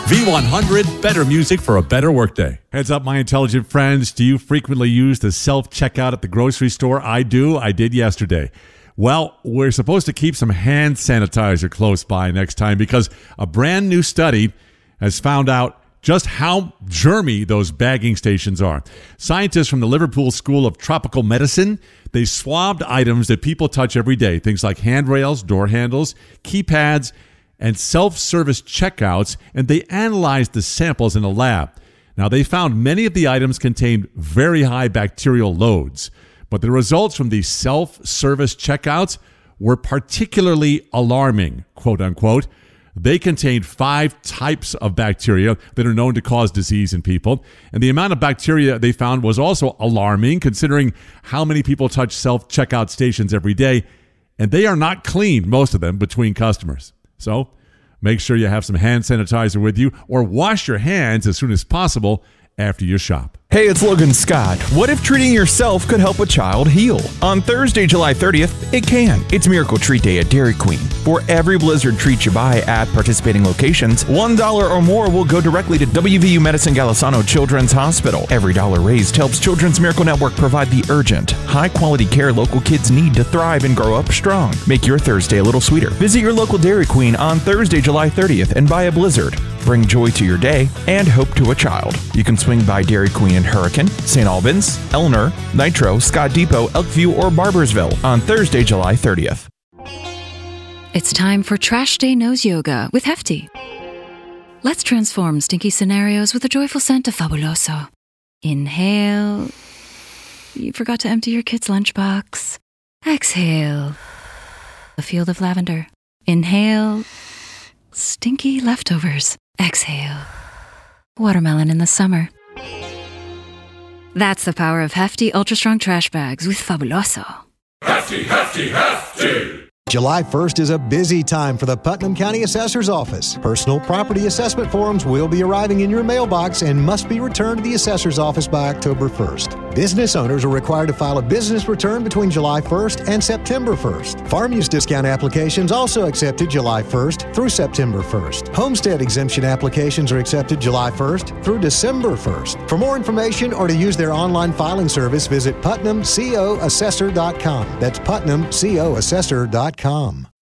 V100, better music for a better workday. Heads up, my intelligent friends. Do you frequently use the self-checkout at the grocery store? I do. I did yesterday. Well, we're supposed to keep some hand sanitizer close by next time because a brand new study has found out just how germy those bagging stations are. Scientists from the Liverpool School of Tropical Medicine, they swabbed items that people touch every day, things like handrails, door handles, keypads, and self-service checkouts, and they analyzed the samples in a lab. Now, they found many of the items contained very high bacterial loads, but the results from these self-service checkouts were particularly alarming, quote unquote. They contained 5 types of bacteria that are known to cause disease in people, and the amount of bacteria they found was also alarming considering how many people touch self-checkout stations every day, and they are not cleaned, most of them, between customers. So make sure you have some hand sanitizer with you or wash your hands as soon as possible after you shop. Hey, it's Logan Scott. What if treating yourself could help a child heal? On Thursday, July 30th, it can. It's Miracle Treat Day at Dairy Queen. For every Blizzard treat you buy at participating locations, $1 or more will go directly to WVU Medicine Golisano Children's Hospital. Every dollar raised helps Children's Miracle Network provide the urgent, high-quality care local kids need to thrive and grow up strong. Make your Thursday a little sweeter. Visit your local Dairy Queen on Thursday, July 30th and buy a Blizzard. Bring joy to your day and hope to a child. You can swing by Dairy Queen in Hurricane, St. Albans, Elner, Nitro, Scott Depot, Elkview, or Barbersville on Thursday, July 30th. It's time for Trash Day Nose Yoga with Hefty. Let's transform stinky scenarios with a joyful scent of Fabuloso. Inhale. You forgot to empty your kid's lunchbox. Exhale. A field of lavender. Inhale. Stinky leftovers. Exhale. Watermelon in the summer. That's the power of Hefty Ultra Strong Trash Bags with Fabuloso. Hefty, hefty, hefty! July 1st is a busy time for the Putnam County Assessor's Office. Personal property assessment forms will be arriving in your mailbox and must be returned to the Assessor's Office by October 1st. Business owners are required to file a business return between July 1st and September 1st. Farm use discount applications also accepted July 1st through September 1st. Homestead exemption applications are accepted July 1st through December 1st. For more information or to use their online filing service, visit PutnamCOAssessor.com. That's PutnamCOAssessor.com.